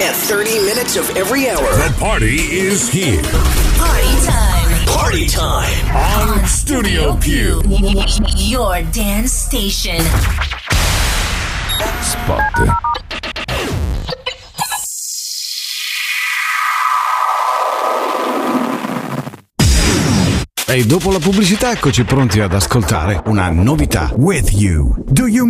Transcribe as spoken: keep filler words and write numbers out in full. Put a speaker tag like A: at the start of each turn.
A: At thirty minutes of every hour.
B: The party is here.
C: Party time.
A: Party time.
B: On, on Studio Q.
C: Your dance station.
B: Spot.
D: E dopo la pubblicità eccoci pronti ad ascoltare una novità. With You. Do you